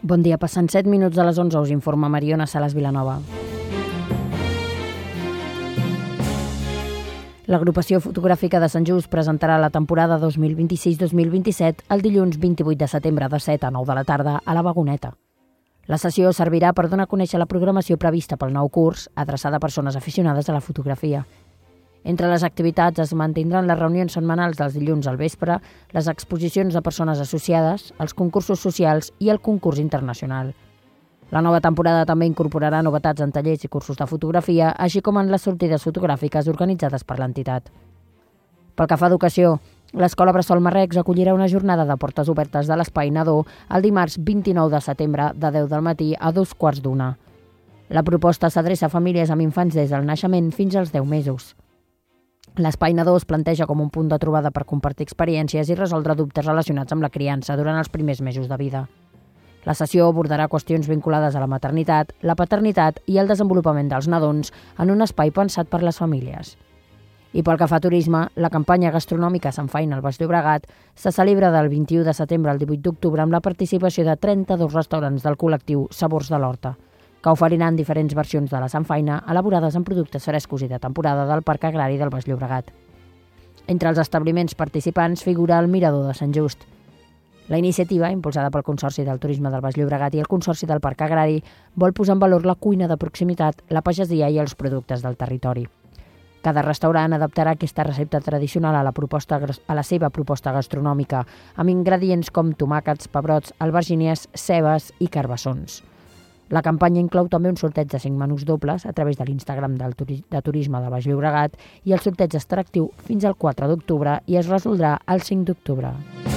Bon dia, passant 7 minuts de les 11 us informa Mariona Salas Vilanova. L'agrupació fotogràfica de Sant Just presentarà la temporada 2026-2027 el dilluns 28 de setembre de 7 a 9 de la tarda a la Vagoneta. La sessió servirà per donar a conèixer la programació prevista pel nou curs, adreçada a persones aficionades a la fotografia. Entre les activitats es mantindran les reunions setmanals dels dilluns al vespre, les exposicions de persones associades, els concursos socials i el concurs internacional. La nova temporada també incorporarà novetats en tallers i cursos de fotografia, així com en les sortides fotogràfiques organitzades per l'entitat. Pel que fa a educació, l'Escola Bressol Marrecs acollirà una jornada de portes obertes de l'Espai Nadó el dimarts 29 de setembre de 10 del matí a 2:15. La proposta s'adreça a famílies amb infants des del naixement fins als 10 mesos. L'Espai Nadó es planteja com un punt de trobada per compartir experiències i resoldre dubtes relacionats amb la criança durant els primers mesos de vida. La sessió abordarà qüestions vinculades a la maternitat, la paternitat i el desenvolupament dels nadons en un espai pensat per les famílies. I pel que fa a turisme, la campanya gastronòmica Sant Faina al Baix Llobregat se celebra del 21 de setembre al 18 d'octubre amb la participació de 32 restaurants del col·lectiu Sabors de l'Horta, que oferiran diferents versions de la Sant Faina elaborades amb productes frescos i de temporada del Parc Agrari del Baix Llobregat. Entre els establiments participants figura el Mirador de Sant Just. La iniciativa, impulsada pel Consorci del Turisme del Baix Llobregat i el Consorci del Parc Agrari, vol posar en valor la cuina de proximitat, la pagesia i els productes del territori. Cada restaurant adaptarà aquesta recepta tradicional a la seva proposta gastronòmica, amb ingredients com tomàquets, pebrots, albergínies, cebes i carbassons. La campanya inclou també un sorteig de 5 menús dobles a través de l'Instagram de Turisme del Baix Llobregat i el sorteig estarà actiu fins al 4 d'octubre i es resoldrà el 5 d'octubre.